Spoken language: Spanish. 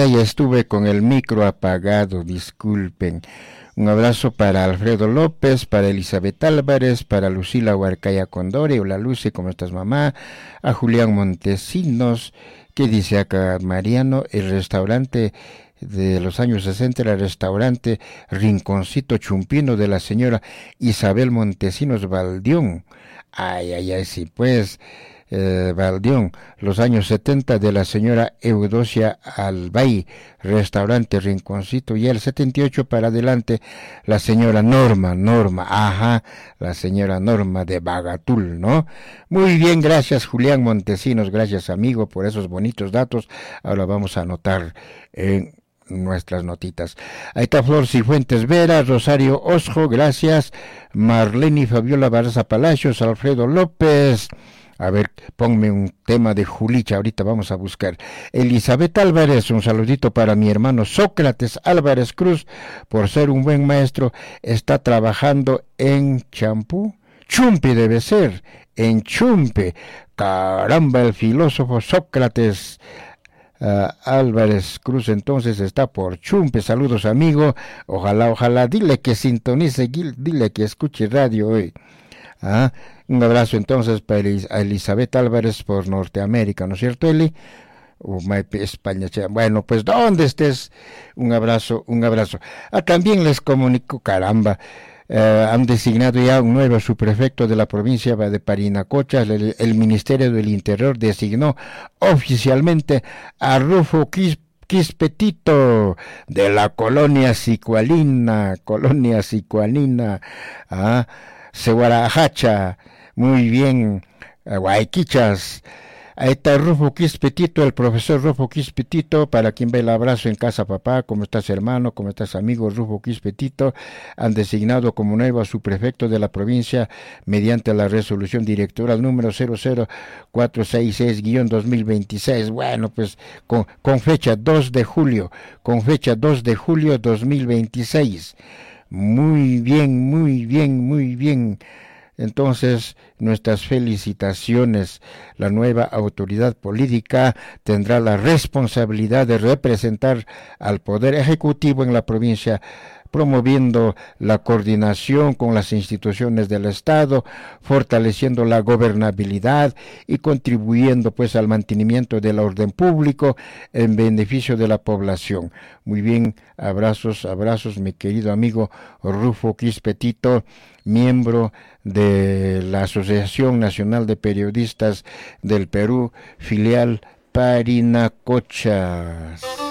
ya estuve con el micro apagado, disculpen. Un abrazo para Alfredo López, para Elizabeth Álvarez, para Lucila Huarcaya Condore, hola Lucy, ¿cómo estás mamá? A Julián Montesinos, que dice acá Mariano, el restaurante de los años 60, el restaurante Rinconcito Chumpino de la señora Isabel Montesinos Valdión. Ay, sí, pues... Valdión, los años 70 de la señora Eudocia Albay, restaurante Rinconcito, y el 78 para adelante la señora Norma, la señora Norma de Bagatul, ¿no? Muy bien, gracias Julián Montesinos, gracias amigo por esos bonitos datos. Ahora vamos a anotar en nuestras notitas. Ahí está Flor Cifuentes Vera, Rosario Osjo, gracias. Marlene Fabiola Barraza Palacios, Alfredo López. A ver, ponme un tema de Julicha, ahorita vamos a buscar. Elizabeth Álvarez, un saludito para mi hermano Sócrates Álvarez Cruz, por ser un buen maestro, está trabajando en Chumpe debe ser, en Chumpe. Caramba, el filósofo Sócrates Álvarez Cruz entonces está por Chumpe. Saludos amigo, ojalá, dile que sintonice, dile que escuche radio hoy. Un abrazo entonces para Elizabeth Álvarez por Norteamérica, ¿no es cierto, Eli? España. Bueno, pues donde estés, un abrazo. También les comunico, caramba, han designado ya un nuevo subprefecto de la provincia de Parinacocha. El Ministerio del Interior designó oficialmente a Rufo Quispetito de la colonia Sicualina, Seguarajacha, muy bien, Guayquichas. Ahí está Rufo Quispetito, el profesor Rufo Quispetito, para quien ve el abrazo en casa, papá. ¿Cómo estás, hermano? ¿Cómo estás, amigo? Rufo Quispetito han designado como nuevo a su prefecto de la provincia mediante la resolución directora número 00466-2026. Bueno, pues con fecha 2 de julio 2026. Muy bien. Entonces, nuestras felicitaciones. La nueva autoridad política tendrá la responsabilidad de representar al Poder Ejecutivo en la provincia, promoviendo la coordinación con las instituciones del Estado, fortaleciendo la gobernabilidad y contribuyendo pues al mantenimiento del orden público en beneficio de la población. Muy bien, abrazos, mi querido amigo Rufo Quispetito, miembro de la Asociación Nacional de Periodistas del Perú, filial Parinacochas.